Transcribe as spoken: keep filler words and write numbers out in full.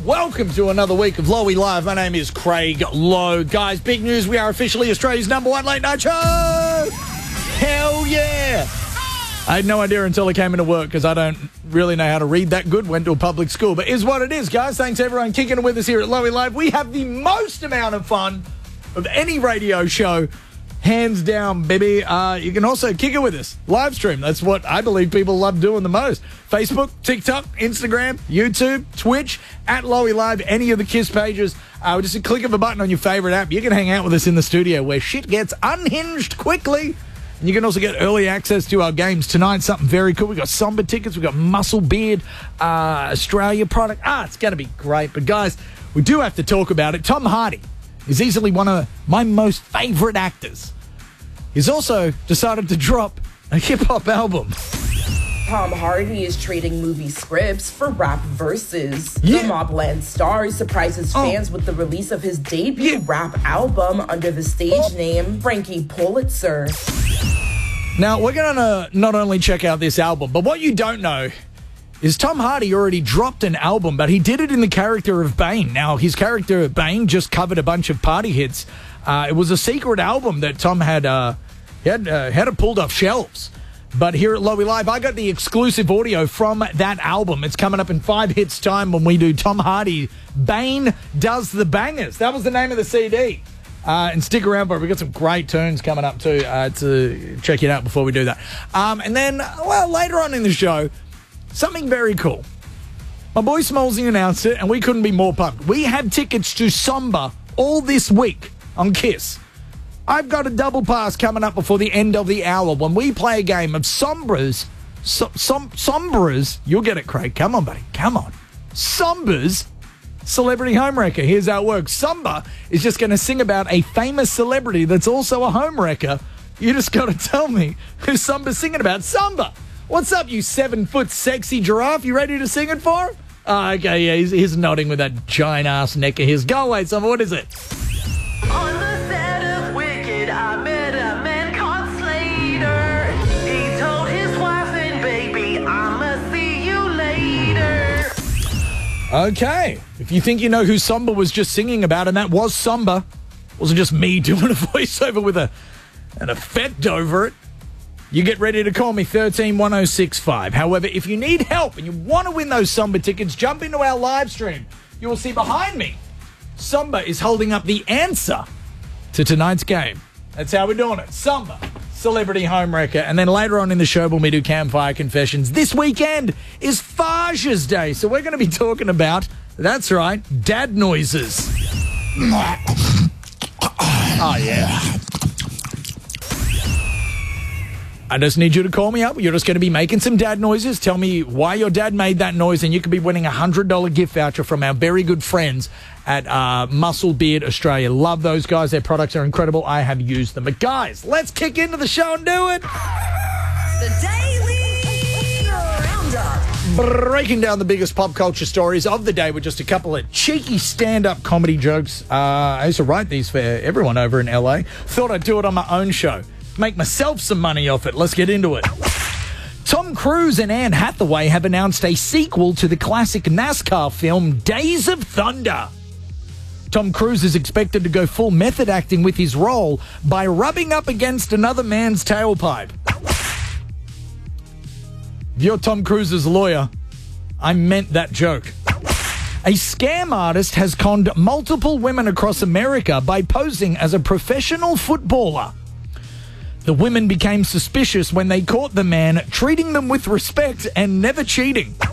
Welcome to another week of Lowy Live. My name is Craig Lowe. Guys, big news. We are officially Australia's number one late night show. Hell yeah. I had no idea until I came into work because I don't really know how to read that good. Went to a public school. But is what it is, guys. Thanks, everyone, kicking it with us here at Lowy Live. We have the most amount of fun of any radio show. Hands down, baby. Uh, you can also kick it with us. Live stream. That's what I believe people love doing the most. Facebook, TikTok, Instagram, YouTube, Twitch, at Lowy Live, any of the KISS pages. Uh, just a click of a button on your favorite app. You can hang out with us in the studio where shit gets unhinged quickly. And you can also get early access to our games. Tonight, something very cool. We've got Samba tickets. We've got Muscle Beard, uh, Australia product. Ah, it's going to be great. But, guys, we do have to talk about it. Tom Hardy is easily one of my most favourite actors. He's also decided to drop a hip-hop album. Tom Hardy is trading movie scripts for rap verses. Yeah. The Mobland star surprises fans oh. with the release of his debut yeah. rap album under the stage oh. name Frankie Pulitzer. Now, we're going to not only check out this album, but what you don't know is Tom Hardy already dropped an album, but he did it in the character of Bane. Now, his character of Bane just covered a bunch of party hits. Uh, it was a secret album that Tom had uh, had uh, had it pulled off shelves. But here at Lowy Live, I got the exclusive audio from that album. It's coming up in five hits time when we do Tom Hardy, Bane Does the Bangers. That was the name of the C D. Uh, and stick around for it. We've got some great tunes coming up too uh, to check it out before we do that. Um, and then, well, later on in the show, something very cool. My boy Smallsy announced it, and we couldn't be more pumped. We have tickets to Samba all this week on KISS. I've got a double pass coming up before the end of the hour when we play a game of Sombras. So, som, Sombras. You'll get it, Craig. Come on, buddy. Come on. Samba's Celebrity Homewrecker. Here's how it works. Samba is just going to sing about a famous celebrity that's also a homewrecker. You just got to tell me who Samba's singing about. Samba! What's up, you seven-foot sexy giraffe? You ready to sing it for him? Oh, okay, yeah, he's, he's nodding with that giant-ass neck of his. Go away, Samba. What is it? On the set of Wicked, I met a man called Slater. He told his wife and baby, I'ma see you later. Okay. If you think you know who Samba was just singing about, and that was Samba, it wasn't just me doing a voiceover with a an effect over it, you get ready to call me thirteen one oh six five. However, if you need help and you want to win those Samba tickets, jump into our live stream. You will see behind me, Samba is holding up the answer to tonight's game. That's how we're doing it. Samba, Celebrity Homewrecker. And then later on in the show, when we do Campfire Confessions, this weekend is Faja's Day. So we're going to be talking about, that's right, dad noises. Oh, yeah. I just need you to call me up. You're just going to be making some dad noises. Tell me why your dad made that noise, and you could be winning a one hundred dollars gift voucher from our very good friends at uh, Muscle Beard Australia. Love those guys. Their products are incredible. I have used them. But, guys, let's kick into the show and do it. The Daily Roundup. Breaking down the biggest pop culture stories of the day with just a couple of cheeky stand-up comedy jokes. Uh, I used to write these for everyone over in L A. Thought I'd do it on my own show. Make myself some money off it. Let's get into it. Tom Cruise and Anne Hathaway have announced a sequel to the classic NASCAR film Days of Thunder. Tom Cruise is expected to go full method acting with his role by rubbing up against another man's tailpipe. If you're Tom Cruise's lawyer, I meant that joke. A scam artist has conned multiple women across America by posing as a professional footballer. The women became suspicious when they caught the man treating them with respect and never cheating.